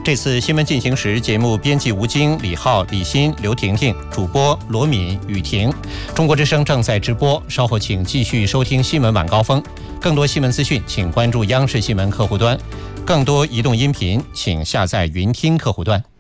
这次新闻进行时，节目编辑吴京、李浩、李欣、刘婷婷，主播罗敏、雨婷。中国之声正在直播，稍后请继续收听新闻晚高峰。更多新闻资讯，请关注央视新闻客户端。更多移动音频，请下载云听客户端。